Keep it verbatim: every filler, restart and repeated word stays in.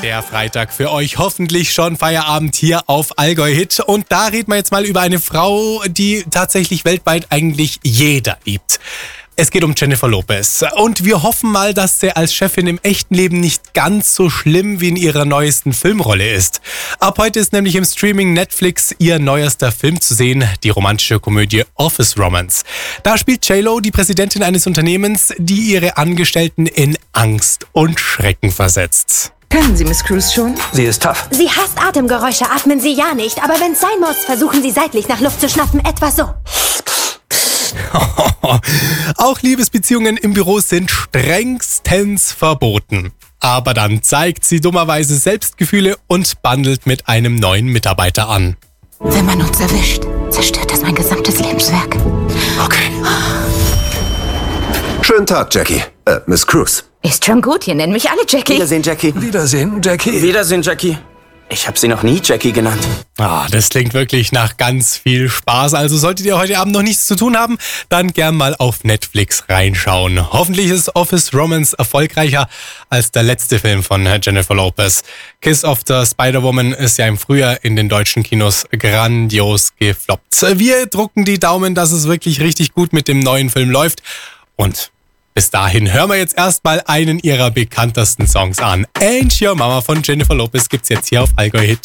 Der Freitag für euch, hoffentlich schon Feierabend hier auf Allgäu Hit. Und da reden wir jetzt mal über eine Frau, die tatsächlich weltweit eigentlich jeder liebt. Es geht um Jennifer Lopez. Und wir hoffen mal, dass sie als Chefin im echten Leben nicht ganz so schlimm wie in ihrer neuesten Filmrolle ist. Ab heute ist nämlich im Streaming Netflix ihr neuester Film zu sehen, die romantische Komödie Office Romance. Da spielt J-Lo die Präsidentin eines Unternehmens, die ihre Angestellten in Angst und Schrecken versetzt. Kennen Sie Miss Cruz schon? Sie ist tough. Sie hasst Atemgeräusche, atmen Sie ja nicht. Aber wenn es sein muss, versuchen Sie seitlich nach Luft zu schnappen, etwa so. Auch Liebesbeziehungen im Büro sind strengstens verboten. Aber dann zeigt sie dummerweise Selbstgefühle und bandelt mit einem neuen Mitarbeiter an. Wenn man uns erwischt, zerstört das mein gesamtes Lebenswerk. Okay. Schönen Tag, Jackie. Äh, Miss Cruz. Ist schon gut, hier nennen mich alle Jackie. Wiedersehen, Jackie. Wiedersehen, Jackie. Wiedersehen, Jackie. Ich habe sie noch nie Jackie genannt. Ah, das klingt wirklich nach ganz viel Spaß. Also solltet ihr heute Abend noch nichts zu tun haben, dann gern mal auf Netflix reinschauen. Hoffentlich ist Office Romance erfolgreicher als der letzte Film von Jennifer Lopez. Kiss of the Spider-Woman ist ja im Frühjahr in den deutschen Kinos grandios gefloppt. Wir drucken die Daumen, dass es wirklich richtig gut mit dem neuen Film läuft. Und bis dahin hören wir jetzt erstmal einen ihrer bekanntesten Songs an. Ain't Your Mama von Jennifer Lopez gibt's jetzt hier auf Allgäu Hit.